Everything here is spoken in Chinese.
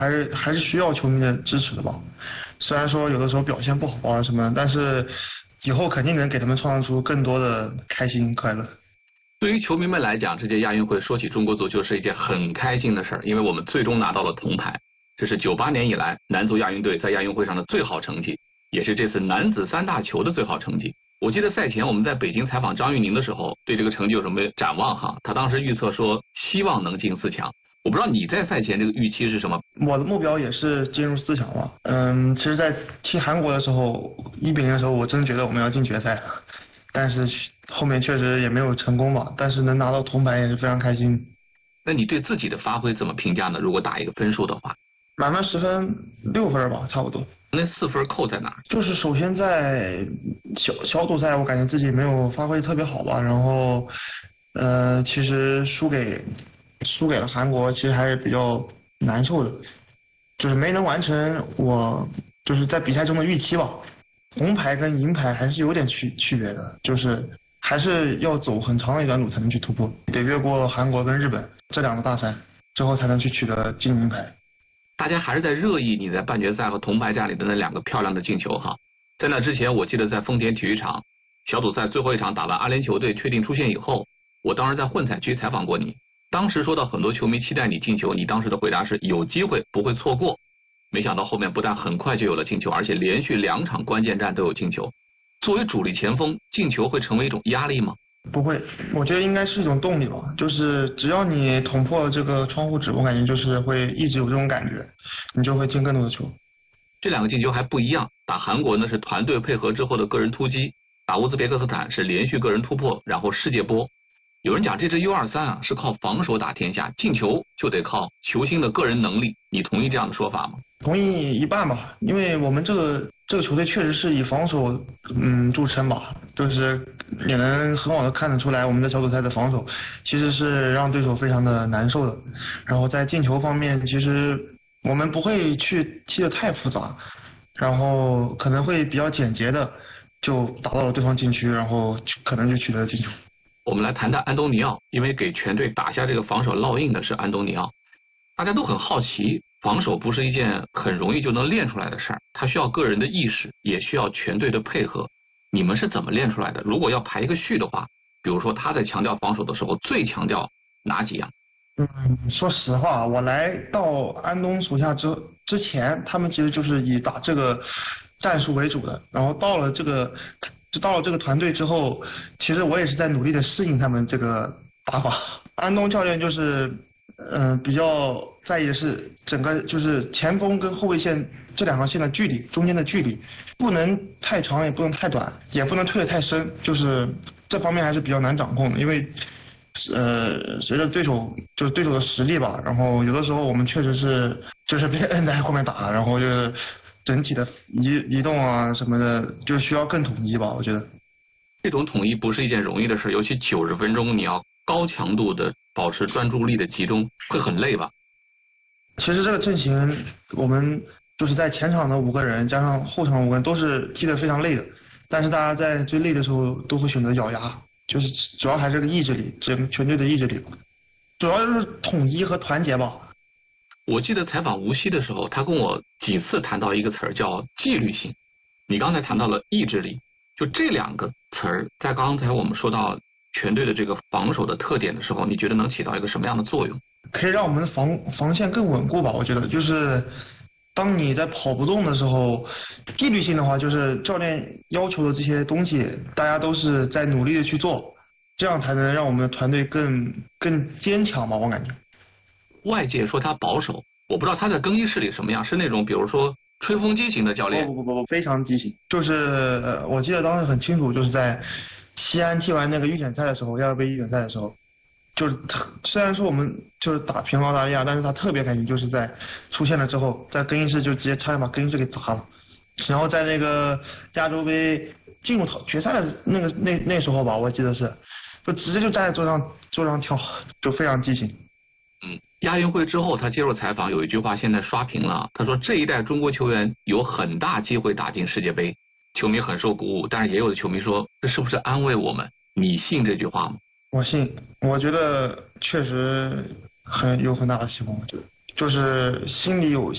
还是需要球迷的支持的吧。虽然说有的时候表现不好啊什么，但是以后肯定能给他们创造出更多的开心快乐。 对于球迷们来讲，这届亚运会说起中国足球是一件很开心的事儿，因为我们最终拿到了铜牌，这是98年以来男足亚运队在亚运会上的最好成绩，也是这次男子3大球的最好成绩。我记得赛前我们在北京采访张玉宁的时候，对这个成绩有什么展望哈？他当时预测说希望能进4强。我不知道你在赛前这个预期是什么？ 我的目标也是进入4强嘛。其实，在踢韩国的时候，1-0的时候，我真觉得我们要进决赛，但是后面确实也没有成功吧。但是能拿到铜牌也是非常开心。 那你对自己的发挥怎么评价呢？如果打一个分数的话， 满分10分6分吧，差不多。 那4分扣在哪儿？ 就是首先在小组赛，我感觉自己没有发挥特别好吧。然后，其实输给了韩国，其实还是比较难受的，就是没能完成我就是在比赛中的预期吧。红牌跟银牌还是有点区别的，就是还是要走很长的一段路才能去突破，得越过韩国跟日本这2个大山之后，才能去取得金银牌。 大家还是在热议你在半决赛和铜牌战里的那2个漂亮的进球哈。在那之前，我记得在丰田体育场小组赛最后一场打完阿联酋队确定出线以后，我当时在混采区采访过你，当时说到很多球迷期待你进球，你当时的回答是有机会不会错过。没想到后面不但很快就有了进球，而且连续2场关键战都有进球。作为主力前锋，进球会成为一种压力吗？ 不会，我觉得应该是一种动力吧。就是只要你捅破这个窗户纸，我感觉就是会一直有这种感觉，你就会进更多的球。 这2个进球还不一样，打韩国呢是团队配合之后的个人突击，打乌兹别克斯坦是连续个人突破，然后世界波。有人讲这支 U23啊是靠防守打天下，进球就得靠球星的个人能力，你同意这样的说法吗？ 同意一半吧，因为我们这个球队确实是以防守著称吧，就是也能很好的看得出来，我们的小组赛的防守其实是让对手非常的难受的。然后在进球方面，其实我们不会去踢得太复杂，然后可能会比较简洁的就打到了对方禁区，然后可能就取得了进球。 我们来谈谈安东尼奥，因为给全队打下这个防守烙印的是安东尼奥。大家都很好奇，防守不是一件很容易就能练出来的事儿，它需要个人的意识，也需要全队的配合。你们是怎么练出来的？如果要排一个序的话，比如说他在强调防守的时候，最强调哪几样？ 说实话，我来到安东属下之前，他们其实就是以打这个战术为主的。然后到了这个团队之后，其实我也是在努力的适应他们这个打法。安东教练就是比较在意的是整个就是前锋跟后卫线这2条线的距离，中间的距离不能太长，也不能太短，也不能退得太深，就是这方面还是比较难掌控的。因为随着对手的实力吧，然后有的时候我们确实是就是被摁在后面打，然后就是整体的移动啊什么的，就需要更统一吧，我觉得。 这种统一不是一件容易的事，尤其90分钟你要高强度的保持专注力的集中，会很累吧？ 其实这个阵型我们就是在前场的5个人加上后场5个人都是踢得非常累的，但是大家在最累的时候都会选择咬牙，就是主要还是个意志力，整个全队的意志力，主要就是统一和团结吧。 我记得采访吴曦的时候，他跟我几次谈到一个词儿叫纪律性，你刚才谈到了意志力，就这2个词儿，在刚才我们说到全队的这个防守的特点的时候，你觉得能起到一个什么样的作用？ 可以让我们的防线更稳固吧，我觉得就是当你在跑不动的时候，纪律性的话就是教练要求的这些东西，大家都是在努力的去做，这样才能让我们的团队更坚强吧，我感觉。 外界说他保守，我不知道他在更衣室里什么样，是那种比如说吹风机型的教练？ 不，非常畸形。就是我记得当时很清楚，就是在西安踢完那个预选赛的时候，亚洲杯预选赛的时候，就是虽然说我们就是打平了澳大利亚，但是他特别开心，就是在出现了之后，在更衣室就直接差点把更衣室给砸了。然后在那个亚洲杯进入决赛的那时候吧，我记得是，就直接就站在桌上跳，就非常畸形。 亚运会之后，他接受采访，有一句话现在刷屏了。他说这一代中国球员有很大机会打进世界杯，球迷很受鼓舞。但是也有的球迷说，这是不是安慰我们？你信这句话吗？ 我信，我觉得确实有很大的希望，就是心里有